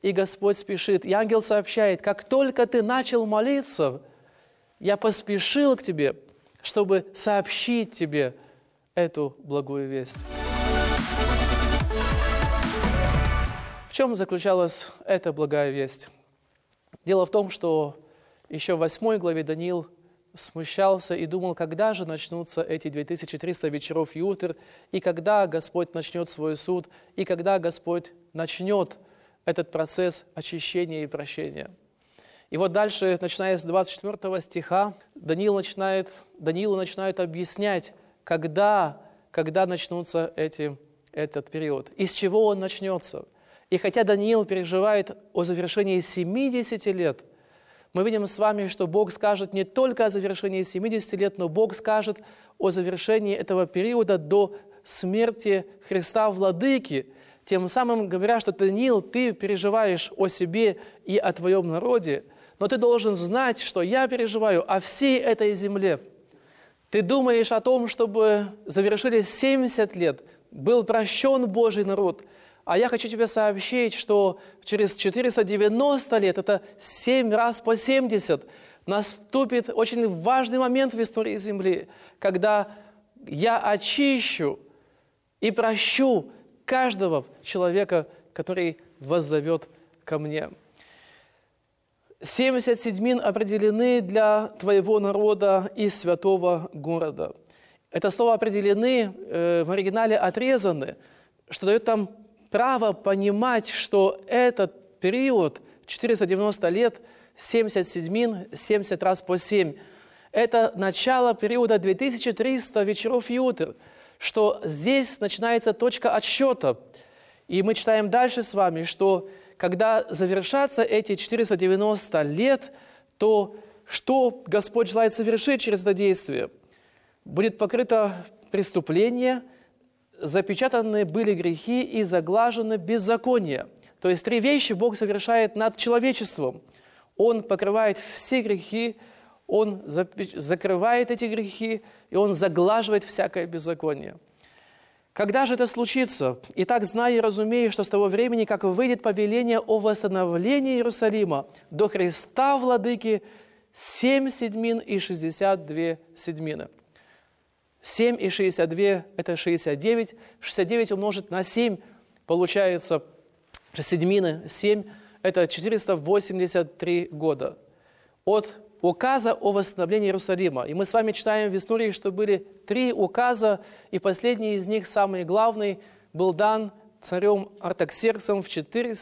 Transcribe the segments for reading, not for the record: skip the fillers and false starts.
и Господь спешит. И ангел сообщает: как только ты начал молиться, я поспешил к тебе, чтобы сообщить тебе эту благую весть. В чем заключалась эта благая весть? Дело в том, что еще в 8 главе Даниил смущался и думал, когда же начнутся эти 2300 вечеров и утр, и когда Господь начнет свой суд, и когда Господь начнет этот процесс очищения и прощения. И вот дальше, начиная с 24 стиха, Даниилу начинают объяснять, когда начнутся этот период, из чего он начнется. И хотя Даниил переживает о завершении 70 лет, мы видим с вами, что Бог скажет не только о завершении 70 лет, но Бог скажет о завершении этого периода до смерти Христа Владыки, тем самым говоря, что Даниил, ты переживаешь о себе и о твоем народе, но ты должен знать, что я переживаю о всей этой земле. Ты думаешь о том, чтобы завершились 70 лет, был прощен Божий народ, а я хочу тебе сообщить, что через 490 лет, это 7 раз по 70, наступит очень важный момент в истории земли, когда я очищу и прощу каждого человека, который воззовет ко мне. 70 седьмин определены для твоего народа и святого города. Это слово «определены» в оригинале «отрезаны», что дает нам право понимать, что этот период, 490 лет, 70 седьмин, 70 раз по 7, это начало периода 2300 вечеров и утр, что здесь начинается точка отсчета. И мы читаем дальше с вами, что когда завершатся эти 490 лет, то что Господь желает совершить через это действие? Будет покрыто преступление, запечатаны были грехи и заглажены беззакония. То есть 3 вещи Бог совершает над человечеством. Он покрывает все грехи, Он закрывает эти грехи, и Он заглаживает всякое беззаконие. Когда же это случится? Итак, знай и разумей, что с того времени, как выйдет повеление о восстановлении Иерусалима до Христа Владыки, 7 седьмин и 62 седьмины. 7 и 62 – это 69. 69 умножить на 7 получается седьмины. 7 – это 483 года. От указа о восстановлении Иерусалима. И мы с вами читаем в истории, что были 3 указа, и последний из них, самый главный, был дан царем Артаксерксом в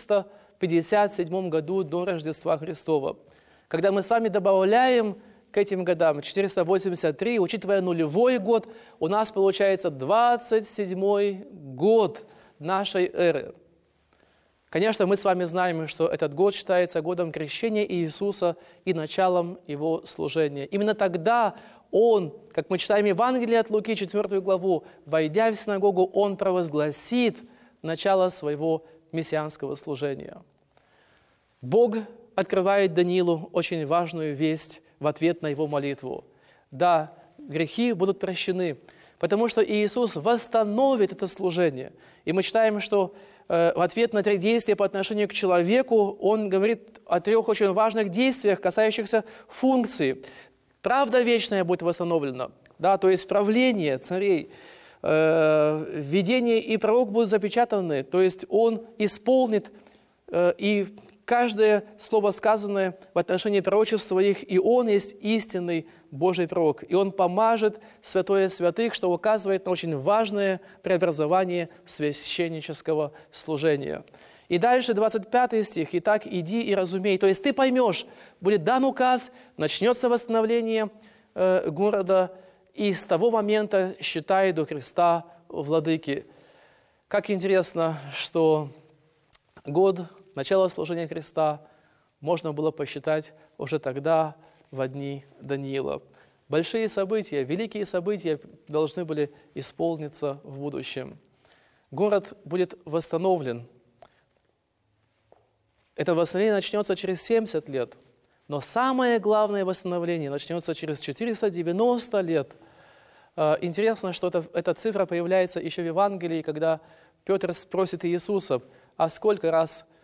457 году до Рождества Христова. Когда мы с вами добавляем к этим годам 483, учитывая нулевой год, у нас получается 27-й год нашей эры. Конечно, мы с вами знаем, что этот год считается годом крещения Иисуса и началом Его служения. Именно тогда Он, как мы читаем в Евангелии от Луки, 4 главу, войдя в синагогу, Он провозгласит начало своего мессианского служения. Бог открывает Даниилу очень важную весть в ответ на его молитву. Да, грехи будут прощены, потому что Иисус восстановит это служение. И мы читаем, что в ответ на 3 действия по отношению к человеку Он говорит о 3 очень важных действиях, касающихся функции. Правда вечная будет восстановлена, да, то есть правление царей, видение и пророк будут запечатаны, то есть Он исполнит и каждое слово, сказанное в отношении пророчеств своих, и Он есть истинный Божий пророк. И Он помажет святое святых, что указывает на очень важное преобразование священнического служения. И дальше 25 стих. «Итак, иди и разумей». То есть ты поймешь, будет дан указ, начнется восстановление города, и с того момента считай до Христа Владыки. Как интересно, что год начало служения Христа можно было посчитать уже тогда, во дни Даниила. Большие события, великие события должны были исполниться в будущем. Город будет восстановлен. Это восстановление начнется через 70 лет. Но самое главное восстановление начнется через 490 лет. Интересно, что эта цифра появляется еще в Евангелии, когда Петр спросит Иисуса, а сколько раз